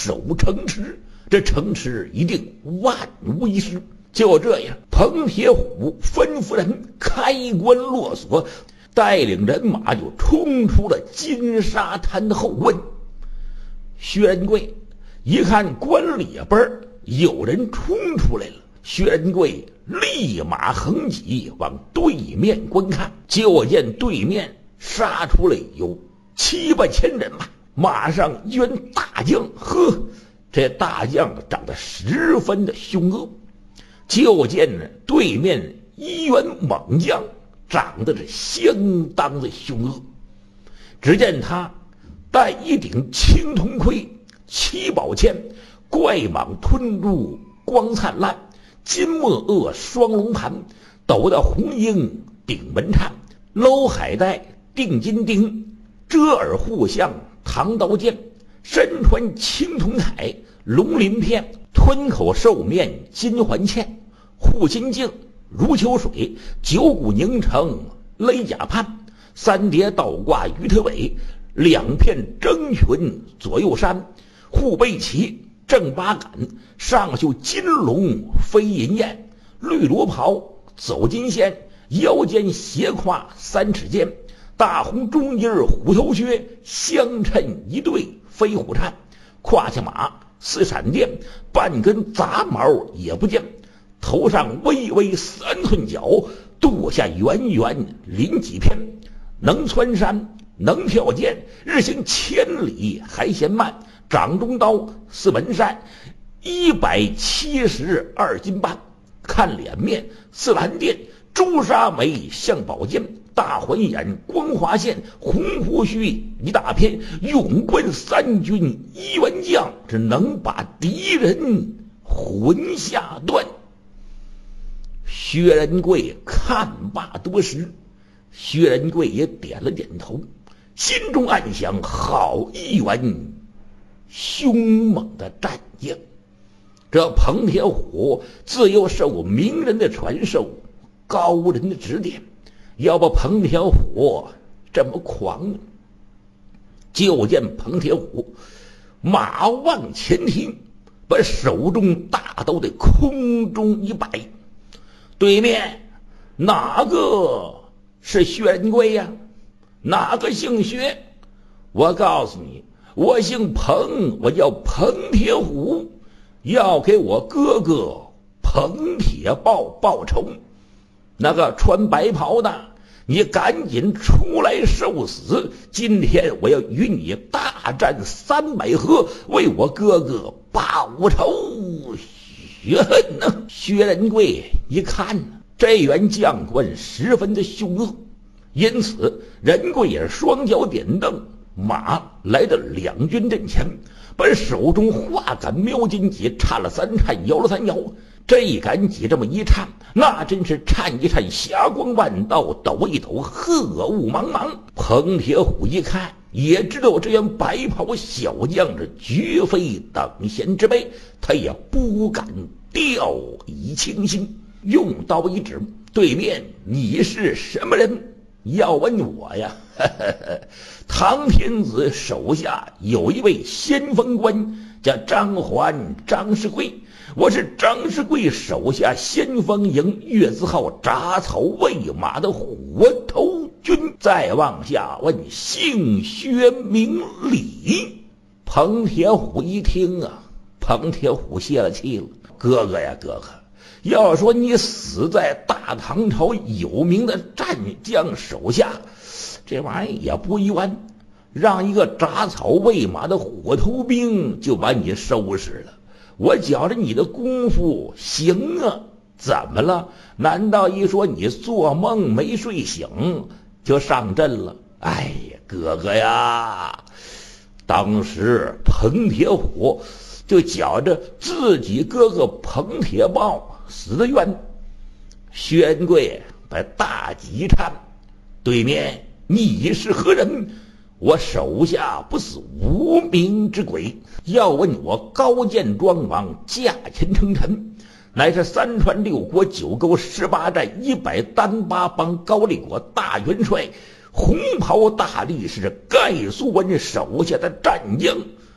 守城池，这城池一定万无一失。就这样，彭铁虎吩咐人开关落锁，带领人马就冲出了金沙滩的后关。薛仁贵一看关里边有人冲出来了，薛仁贵立马横戟往对面观看，就见对面杀出来有7、8千人马，马上一员大将，这大将长得十分的凶恶。就见对面一员猛将长得是相当的凶恶，只见他戴一顶青铜盔，7宝剑，怪蟒吞入光灿烂，金墨鳄双龙盘，斗得红缨顶门颤，搂海带定金钉，遮耳护项唐刀剑，身穿青铜铠龙鳞片，吞口兽面金环嵌，护心镜如秋水，九股凝成勒甲畔，3叠倒挂鱼腿尾，2片征裙左右衫，护背旗正八杆，上绣金龙飞银燕，绿罗袍走金线，腰间斜挎3尺剑，大红中衣虎头靴，相衬一对飞虎颤，胯下马似闪电，半根杂毛也不见，头上微微3寸角，肚下圆圆鳞几片，能穿山能跳涧，日行千里还嫌慢，掌中刀似文扇，172斤半，看脸面似蓝靛，朱砂眉像宝剑，大环眼光滑线，红胡须一大片，勇冠3军1员将，只能把敌人魂下断。薛仁贵看罢多时，薛仁贵也点了点头，心中暗想：好一员凶猛的战将！这彭铁虎自幼受名人的传授，高人的指点，要不彭铁虎这么狂呢？就见彭铁虎马往前踢，把手中大刀的空中一摆，对面哪个是薛仁贵呀？哪个姓薛？我告诉你，我姓彭，我叫彭铁虎，要给我哥哥彭铁豹报仇。那个穿白袍的，你赶紧出来受死！今天我要与你大战300合，为我哥哥报仇雪恨呢！薛仁贵一看这员将官十分的凶恶，因此仁贵也双脚点蹬，马来到2军阵前，把手中画杆瞄金戟颤了3颤，摇了3摇。这一杆戟这么一颤，那真是颤一颤霞光万道，抖一抖鹤雾茫茫。彭铁虎一看也知道这员白袍小将是绝非等闲之辈，他也不敢掉以轻心，用刀一指，对面你是什么人？要问我呀，唐天子手下有一位先锋官叫张环，张世贵，我是张世贵手下先锋营月字号铡草喂马的火头军。再往下问姓薛名李。彭铁虎一听啊，彭铁虎泄了气了，哥哥呀哥哥，要说你死在大唐朝有名的战将手下，这玩意儿也不冤，让一个铡草喂马的火头兵就把你收拾了，我觉着你的功夫行啊。怎么了？难道一说你做梦没睡醒就上阵了？哎呀哥哥呀，当时彭铁虎就觉着自己哥哥彭铁豹死得冤。薛仁贵把大戟一颤，对面你是何人？我手下不是无名之鬼，要问我高见庄王驾前称臣，乃是3川6国9沟18寨138帮高丽国大元帅，红袍大力士盖苏文手下的战将。